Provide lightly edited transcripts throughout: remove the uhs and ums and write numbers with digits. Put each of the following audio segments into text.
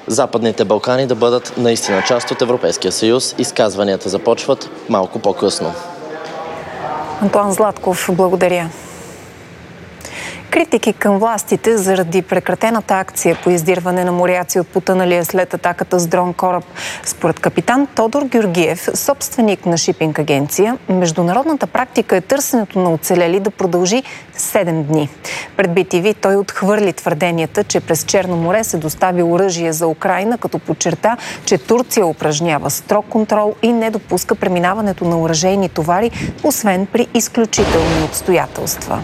Западните Балкани да бъдат наистина част от Европейския съюз. Изказванията започват малко по-късно. Антоан Златков, благодаря. Критики към властите заради прекратената акция по издирване на моряци от потъналия след атаката с дрон кораб. Според капитан Тодор Георгиев, собственик на шипинг агенция, международната практика е търсенето на оцелели да продължи 7 дни. Пред BTV той отхвърли твърденията, че през Черно море се достави оръжие за Украйна, като подчерта, че Турция упражнява строг контрол и не допуска преминаването на оръжейни товари, освен при изключителни обстоятелства.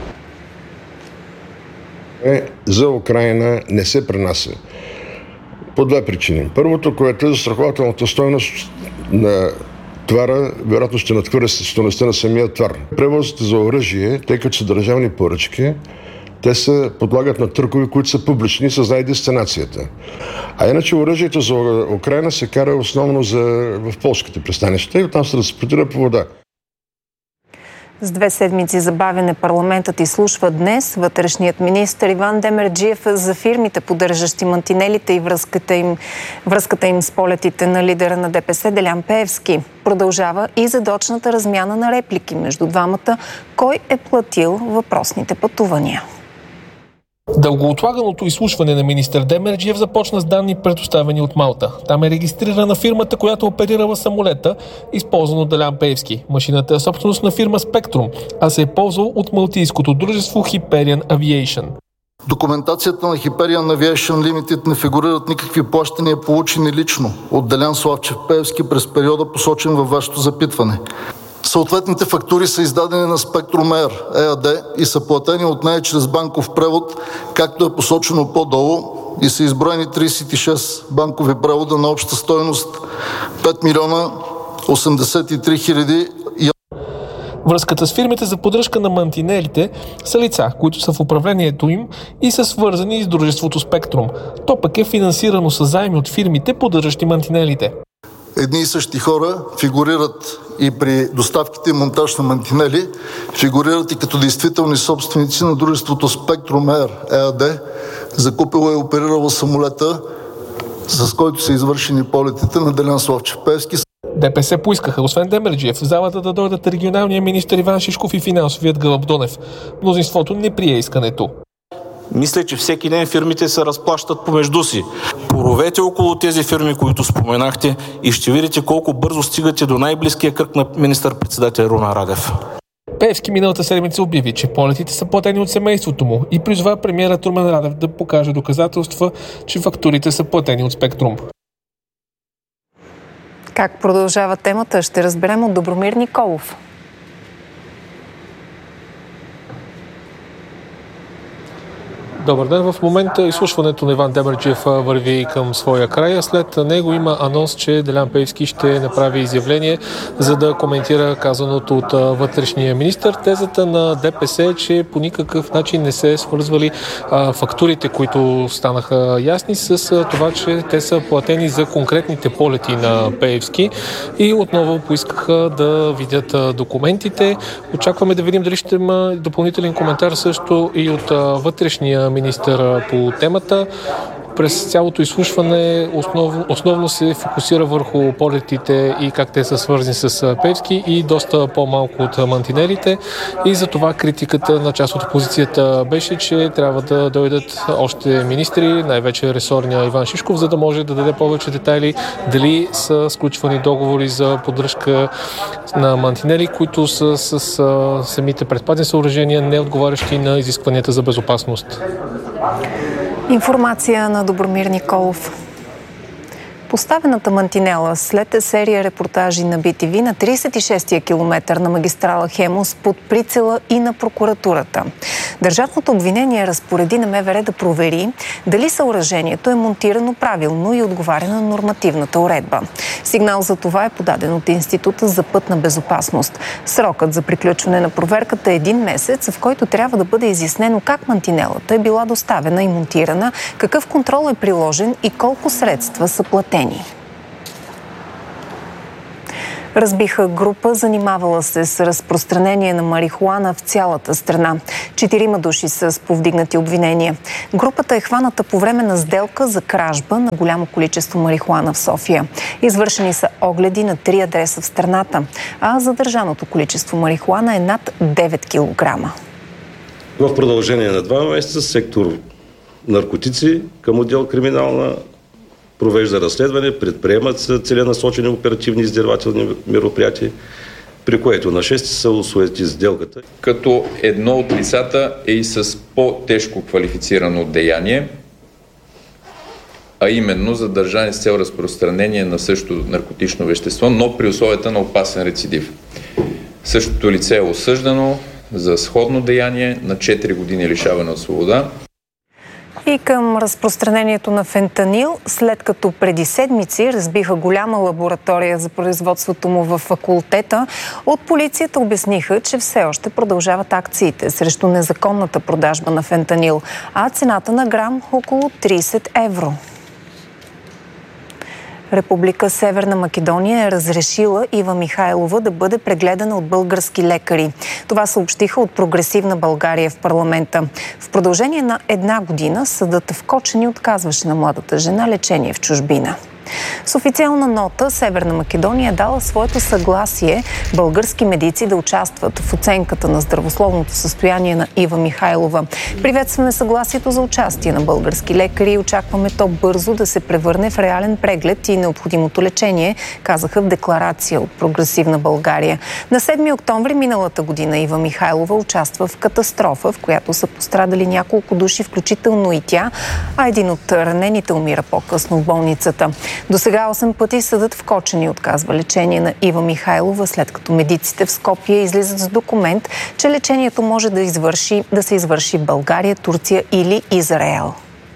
За Украйна не се пренася. По две причини. Първото, което е застрахователната стойност на товара, вероятно ще надхвърля стойността на самия товар. Превозите за оръжие, тъй като са държавни поръчки, те се подлагат на търгове, които са публични, се знае дестинацията. А иначе оръжието за Украйна се кара основно в полските пристанища и оттам се транспортира по вода. С 2 седмици забавяне парламентът изслушва днес вътрешният министър Иван Демерджиев за фирмите, поддържащи мантинелите и връзката им с полетите на лидера на ДПС Делян Пеевски. Продължава и задочната размяна на реплики между двамата. Кой е платил въпросните пътувания? Дългоотлаганото изслушване на министър Демерджиев започна с данни, предоставени от Малта. Там е регистрирана фирмата, която оперирала самолета, използван от Делян Пеевски. Машината е собственост на фирма Spectrum, а се е ползвал от малтийското дружество Hyperion Aviation. Документацията на Hyperion Aviation Limited не фигурират никакви плащания, получени лично от Делян Славчев Пеевски през периода, посочен във вашето запитване. Съответните фактури са издадени на Spectrum Air ЕАД и са платени от нея чрез банков превод, както е посочено по-долу, и са изброени 36 банкови превода на обща стойност 5 милиона 83 хиляди. Връзката с фирмите за поддръжка на мантинелите са лица, които са в управлението им и са свързани с дружеството Spectrum. То пък е финансирано със заеми от фирмите, поддържащи мантинелите. Едни и същи хора фигурират и при доставките и монтаж на мантинели, фигурират и като действителни собственици на дружеството Spectrum Air ЕАД, закупило и оперирало самолета, с който са извършени полетите на Делян Славчев Пеевски. ДПС поискаха, освен Демерджиев, в залата да дойдат регионалния министър Иван Шишков и финансовият Гълъб Донев. Мнозинството не прие искането. Мисля, че всеки ден фирмите се разплащат помежду си. Поровете около тези фирми, които споменахте, и ще видите колко бързо стигате до най-близкия кръг на министър-председател Румен Радев. Пеевски миналата седмица обяви, че полетите са платени от семейството му и призва премиерът Румен Радев да покаже доказателства, че фактурите са платени от Spectrum. Как продължава темата, ще разберем от Добромир Николов. Добър ден. В момента изслушването на Иван Демерджиев върви към своя край. След него има анонс, че Делян Пеевски ще направи изявление, за да коментира казаното от вътрешния министър. Тезата на ДПС е, че по никакъв начин не се свързвали фактурите, които станаха ясни, с това, че те са платени за конкретните полети на Пеевски, и отново поискаха да видят документите. Очакваме да видим дали ще има допълнителен коментар също и от вътрешния министър по темата. През цялото изслушване основно се фокусира върху полетите и как те са свързани с Пеевски и доста по-малко от мантинелите. И за това критиката на част от опозицията беше, че трябва да дойдат още министри, най-вече ресорния Иван Шишков, за да може да даде повече детайли дали са сключвани договори за поддръжка на мантинели, които са с самите предпазни съоръжения, не отговарящи на изискванията за безопасност. Информация на Добромир Николов. Поставената мантинела след серия репортажи на BTV на 36-я километър на магистрала Хемус под прицела и на прокуратурата. Държавното обвинение разпореди на МВР да провери дали съоръжението е монтирано правилно и отговаря на нормативната уредба. Сигнал за това е подаден от Института за пътна безопасност. Срокът за приключване на проверката е 1 месец, в който трябва да бъде изяснено как мантинелата е била доставена и монтирана, какъв контрол е приложен и колко средства са платени. Разбиха група, занимавала се с разпространение на марихуана в цялата страна. 4 души са с повдигнати обвинения. Групата е хваната по време на сделка за кражба на голямо количество марихуана в София. Извършени са огледи на 3 адреса в страната, а задържаното количество марихуана е над 9 кг. В продължение на 2 месеца сектор наркотици към отдел криминална провежда разследване, предприемат се целенасочени оперативни издирвателни мероприятия, при което на 6 са усвоити сделката. Като едно от лицата е и с по-тежко квалифицирано деяние, а именно задържане с цел разпространение на същото наркотично вещество, но при условията на опасен рецидив. Същото лице е осъждано за сходно деяние на 4 години лишаване от свобода. И към разпространението на фентанил, след като преди седмици разбиха голяма лаборатория за производството му във факултета, от полицията обясниха, че все още продължават акциите срещу незаконната продажба на фентанил, а цената на грам около 30 евро. Република Северна Македония е разрешила Ива Михайлова да бъде прегледана от български лекари. Това съобщиха от Прогресивна България в парламента. В продължение на 1 година съдът в Кочани отказваше на младата жена лечение в чужбина. С официална нота Северна Македония е дала своето съгласие български медици да участват в оценката на здравословното състояние на Ива Михайлова. Приветстваме съгласието за участие на български лекари и очакваме то бързо да се превърне в реален преглед и необходимото лечение, казаха в декларация от Прогресивна България. На 7 октомври миналата година Ива Михайлова участва в катастрофа, в която са пострадали няколко души, включително и тя, а един от ранените умира по-късно в болницата. До сега 8 пъти съдът в Кочани отказва лечение на Ива Михайлова, след като медиците в Скопие излизат с документ, че лечението може да се извърши в България, Турция или Израел.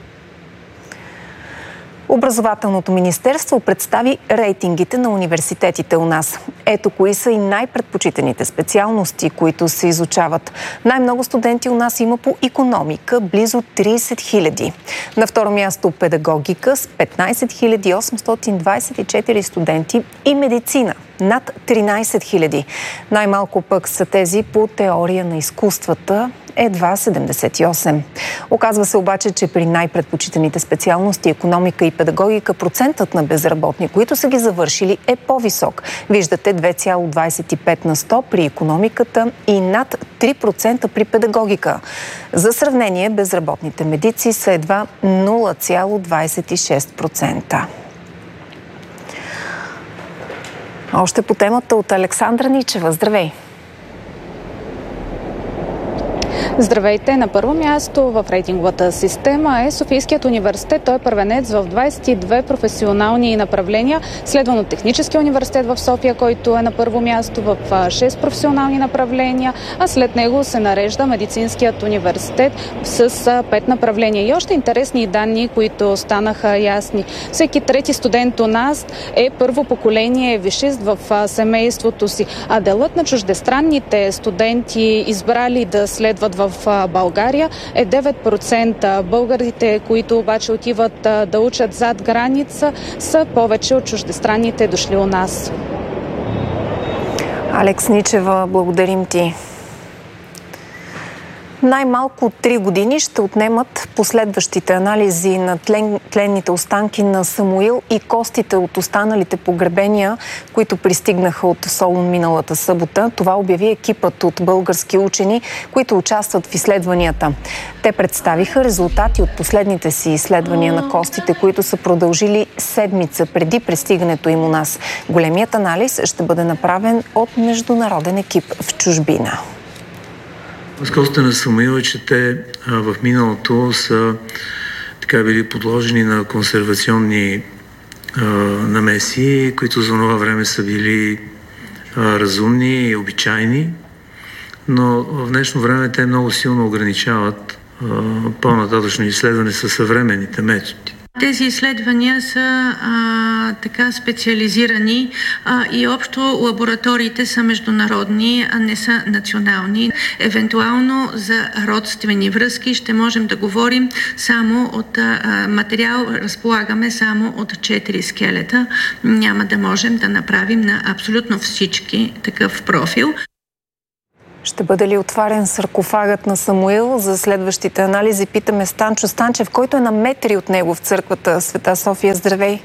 Образователното министерство представи рейтингите на университетите у нас. Ето кои са и най-предпочитаните специалности, които се изучават. Най-много студенти у нас има по икономика, близо 30 000. На второ място педагогика с 15 824 студенти и медицина над 13 000. Най-малко пък са тези по теория на изкуствата, едва 78. Оказва се обаче, че при най-предпочитаните специалности икономика и педагогика процентът на безработни, които са ги завършили, е по-висок. Виждате 2,25 на 100 при икономиката и над 3% при педагогика. За сравнение, безработните медици са едва 0,26%. Още по темата от Александра Ничева. Здравей! Здравейте! На първо място в рейтинговата система е Софийският университет. Той е първенец в 22 професионални направления, следван от Техническия университет в София, който е на първо място в 6 професионални направления, а след него се нарежда Медицинският университет с 5 направления. И още интересни данни, които станаха ясни. Всеки трети студент у нас е първо поколение висшист в семейството си, а делът на чуждестранните студенти, избрали да следват в България, е 9%. Българите, които обаче отиват да учат зад граница, са повече от чуждестранните дошли у нас. Алекс Ничева, благодарим ти. Най-малко 3 години ще отнемат последващите анализи на тленните останки на Самуил и костите от останалите погребения, които пристигнаха от Солун миналата събота. Това обяви екипът от български учени, които участват в изследванията. Те представиха резултати от последните си изследвания на костите, които са продължили седмица преди пристигането им у нас. Големият анализ ще бъде направен от международен екип в чужбина. Възкостта на Самуил е, че те в миналото са били подложени на консервационни намеси, които за това време са били разумни и обичайни, но в днешно време те много силно ограничават по-нататъчно изследване със съвременните методи. Тези изследвания са така специализирани и общо лабораториите са международни, а не са национални. Евентуално за родствени връзки ще можем да говорим само от материал, разполагаме само от 4 скелета. Няма да можем да направим на абсолютно всички такъв профил. Ще бъде ли отварен саркофагът на Самуил? За следващите анализи питаме Станчо Станчев, който е на метри от него в църквата Света София. Здравей!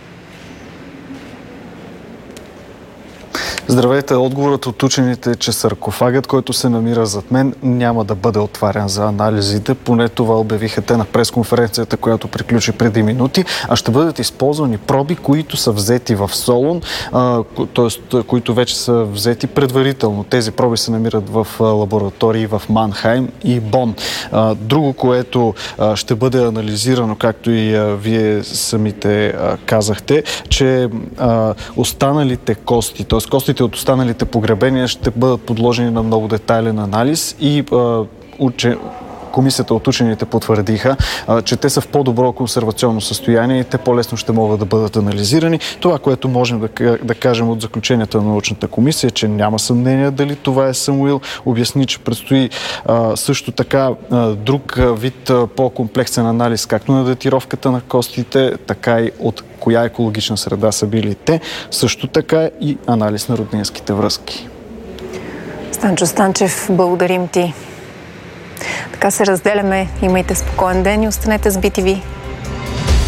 Здравейте! Отговорът от учените е, че саркофагът, който се намира зад мен, няма да бъде отварен за анализите. Поне това обявиха те на пресконференцията, която приключи преди минути. А ще бъдат използвани проби, които са взети в Солун, т.е. които вече са взети предварително. Тези проби се намират в лаборатории в Манхайм и Бон. Друго, което ще бъде анализирано, както и вие самите казахте, че останалите кости, т.е. костите от останалите погребения ще бъдат подложени на много детайлен анализ и комисията от учените потвърдиха, че те са в по-добро консервационно състояние и те по-лесно ще могат да бъдат анализирани. Това, което можем да кажем от заключенията на научната комисия, е, че няма съмнение дали това е Самуил. Обясни, че предстои също така друг вид по-комплексен анализ, както на датировката на костите, така и от коя екологична среда са били те, също така и анализ на роднинските връзки. Станчо Станчев, благодарим ти. Така се разделяме. Имайте спокоен ден и останете с BTV.